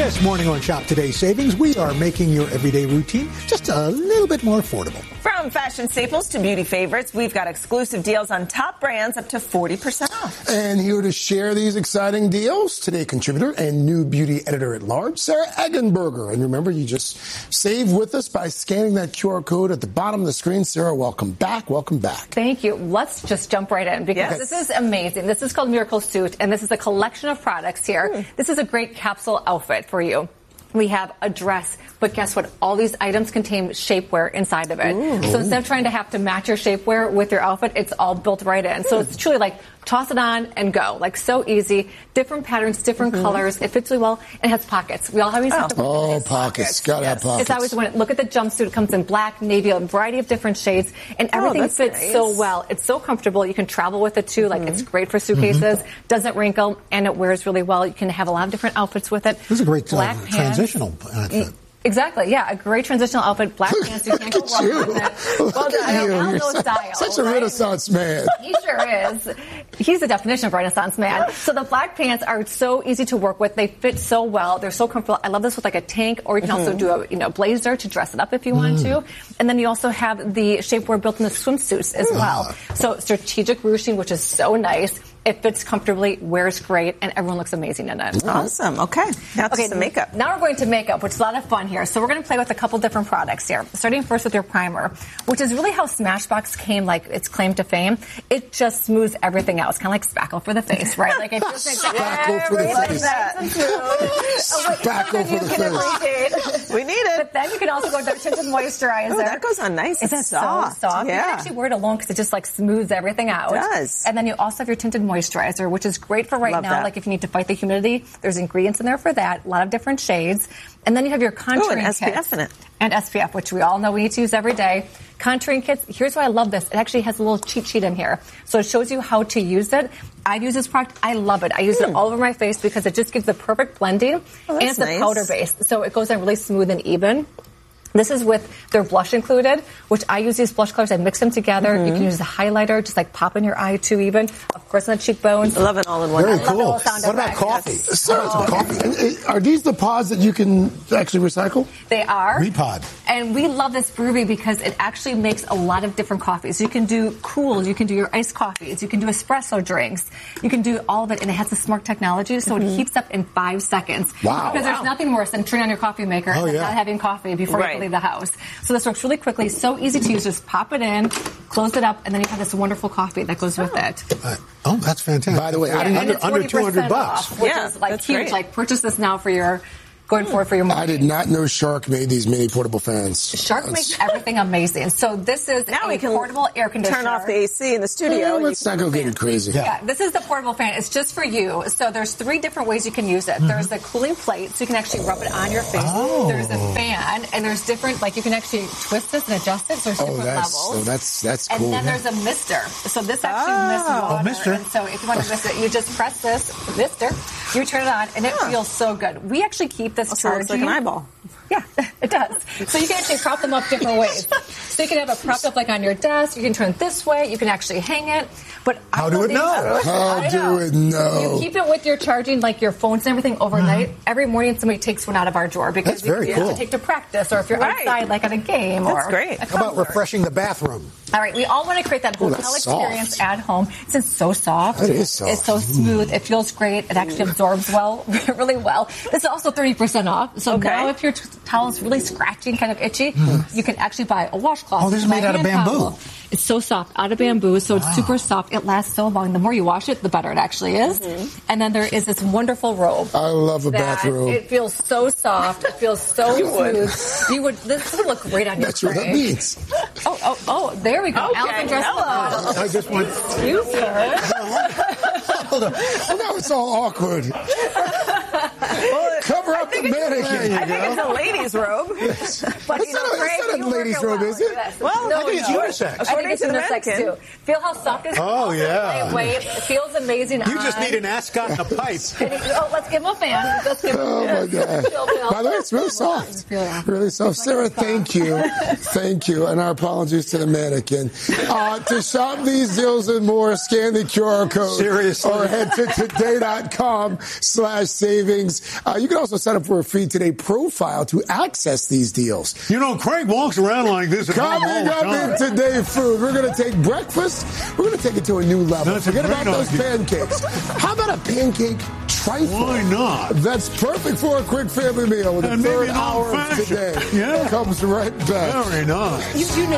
This morning on Shop Today Savings, we are making your everyday routine just a little bit more affordable. From fashion staples to beauty favorites, we've got exclusive deals on top brands up to 40% off. And here to share these exciting deals, Today contributor and new beauty editor-at-large, Sarah Eggenberger. And remember, you just save with us by scanning that QR code at the bottom of the screen. Sarah, welcome back. Welcome back. Thank you. Let's just jump right in because this is amazing. This is called Miracle Suit, and this is a collection of products here. This is a great capsule outfit for you. We have a dress, but guess what? All these items contain shapewear inside of it. Ooh. So instead of trying to have to match your shapewear with your outfit, it's all built right in. So it's truly like toss it on and go. Like so easy. Different patterns, different colors. It fits really well and it has pockets. We all always have to put pockets. Gotta have pockets. It's always when look at the jumpsuit. It comes in black, navy, a variety of different shades, and everything fits so well. It's so comfortable. You can travel with it too. Like it's great for suitcases. Doesn't wrinkle, and it wears really well. You can have a lot of different outfits with it. This is a great transitional outfit. Exactly, yeah, a great transitional outfit, black pants, you can't go wrong with it. Well, I don't know style. Such a Renaissance man. He sure is. He's the definition of Renaissance man. So the black pants are so easy to work with. They fit so well. They're so comfortable. I love this with like a tank, or you can also do a blazer to dress it up if you want to. And then you also have the shapewear built in the swimsuits as well. So strategic ruching, which is so nice. It fits comfortably, wears great, and everyone looks amazing in it. Awesome. Okay. Now to makeup. Now we're going to makeup, which is a lot of fun here. So we're going to play with a couple different products here. Starting first with your primer, which is really how Smashbox came, like its claim to fame. It just smooths everything out. It's kind of like spackle for the face, right? Like it just makes spackle for the face. Spackle for the face. We need it. But then you can also go with their tinted moisturizer. Oh, that goes on nice. It's so soft. Yeah. You can actually wear it alone because it just like smooths everything out. It does. And then you also have your tinted moisturizer, which is great for right now. Like if you need to fight the humidity, there's ingredients in there for that. A lot of different shades. And then you have your contouring and kit. SPF in it. And SPF, which we all know we need to use every day. Contouring kits, here's why I love this. It actually has a little cheat sheet in here. So it shows you how to use it. I've used this product. I love it. I use it all over my face because it just gives the perfect blending. And it's a powder base. So it goes on really smooth and even. This is with their blush included, which I use these blush colors. I mix them together. You can use a highlighter, just like pop in your eye too even. Of course, on the cheekbones. I love it all in one. Very cool. What about coffee? Coffee. Are these the pods that you can actually recycle? They are. Repod. And we love this brewery because it actually makes a lot of different coffees. You can do cool. You can do your iced coffees. You can do espresso drinks. You can do all of it. And it has the smart technology, so it heats up in 5 seconds. Wow. Because there's nothing worse than turning on your coffee maker and not having coffee before you leave the house. So this works really quickly, so easy to use. Just pop it in, close it up, and then you have this wonderful coffee that goes with it. That's fantastic. By the way, under $200. Off, which is like huge. Great. Like purchase this now for your going forward for your morning. I did not know Shark made these mini portable fans. Shark makes everything amazing. So this is now a portable air conditioner. Turn off the AC in the studio. Let's not go getting crazy. Yeah, this is the portable fan. It's just for you. So there's 3 different ways you can use it. There's the cooling plate, so you can actually rub it on your face. There's a fan, and there's different, like you can actually twist this and adjust it. So there's different levels. So that's cool. And then there's a mister. So this actually mists water. Mister. And so if you want to mist it, you just press this mister. You turn it on, and it feels so good. We actually keep this charging. It's like an eyeball. Yeah, it does. So you can actually prop them up different ways. So you can have it propped up like on your desk. You can turn it this way. You can actually hang it. But how do it know? How do it know? You keep it with your charging, like your phones and everything, overnight. Every morning somebody takes one out of our drawer because you have to take to practice, or if you're outside, like at a game. That's great. How about refreshing the bathroom? All right, we all want to create that hotel experience at home. Since it's so soft. It is soft. It's so smooth. It feels great. It actually absorbs really well. This is also 30% off. So now if your towel is really scratchy and kind of itchy, you can actually buy a washcloth. Oh, this is made out of bamboo. Towel. It's so soft, out of bamboo, so it's super soft. It lasts so long. The more you wash it, the better it actually is. And then there is this wonderful robe. I love a bathrobe. It feels so soft. It feels so smooth. This would look great on your That's what that means. Oh, there we go. Okay, hello. I just want... Excuse her. Hold on. Well, now it's all awkward. Cover up the mannequin. I think it's a lady's robe. But it's not a ladies' robe, is it? Well, I think it's unisex. I think it's unisex too. Feel how soft it is. Oh, yeah. Lightweight. It feels amazing. You just need an ascot and a pipe. Let's give him a fan. Oh, my God. By the way, it's really soft. Really soft. Sarah, thank you. Thank you. And our apologies to the mannequin. To shop these deals and more, scan the QR code. Seriously. Or head to today.com/savings. You can also sign up for for a free Today profile to access these deals. You know, Craig walks around like this at home all the time. In Today food, we're going to take breakfast, we're going to take it to a new level. Forget about those pancakes. How about a pancake trifle? Why not? That's perfect for a quick family meal with the third hour of Today. Yeah. Comes right back. Very nice. You do know